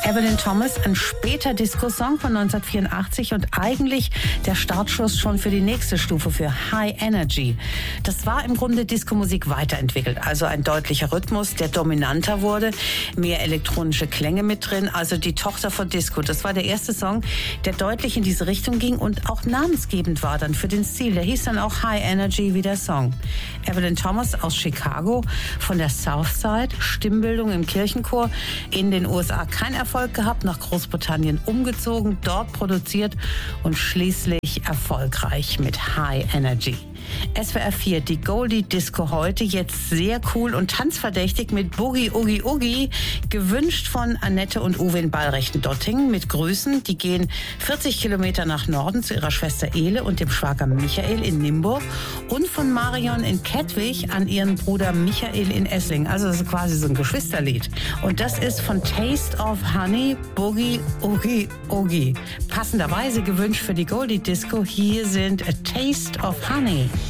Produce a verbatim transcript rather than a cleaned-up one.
Evelyn Thomas, ein später Disco-Song von neunzehnhundertvierundachtzig und eigentlich der Startschuss schon für die nächste Stufe, für High Energy. Das war im Grunde Disco-Musik weiterentwickelt, also ein deutlicher Rhythmus, der dominanter wurde, mehr elektronische Klänge mit drin, also die Tochter von Disco. Das war der erste Song, der deutlich in diese Richtung ging und auch namensgebend war dann für den Stil. Der hieß dann auch High Energy wie der Song. Evelyn Thomas aus Chicago, von der Southside, Stimmbildung im Kirchenchor, in den U S A kein Erfolg gehabt, nach Großbritannien umgezogen, dort produziert und schließlich erfolgreich mit High Energy. S W R vier, die Goldie Disco heute, jetzt sehr cool und tanzverdächtig mit Boogie Oogie Oogie, gewünscht von Annette und Uwe in Ballrechten-Dottingen mit Grüßen. Die gehen vierzig Kilometer nach Norden zu ihrer Schwester Ele und dem Schwager Michael in Nimburg und von Marion in Kettwig an ihren Bruder Michael in Esslingen. Also das ist quasi so ein Geschwisterlied. Und das ist von Taste of Honey, Boogie Oogie Oogie. Passenderweise gewünscht für die Goldie Disco, hier sind A Taste of Honey.